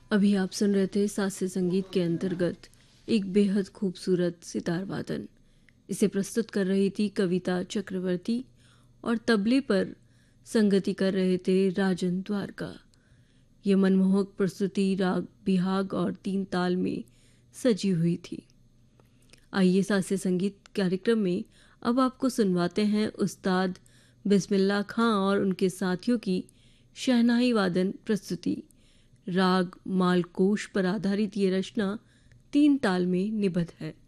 अभी आप सुन रहे थे शास्त्रीय संगीत के अंतर्गत एक बेहद खूबसूरत सितार वादन। इसे प्रस्तुत कर रही थी कविता चक्रवर्ती और तबले पर संगति कर रहे थे राजन द्वारका। ये मनमोहक प्रस्तुति राग बिहाग और तीन ताल में सजी हुई थी। आइए शास्त्रीय संगीत कार्यक्रम में अब आपको सुनवाते हैं उस्ताद बिस्मिल्लाह खां और उनके साथियों की शहनाई वादन प्रस्तुति। राग मालकोश पर आधारित ये रचना तीन ताल में निबद्ध है।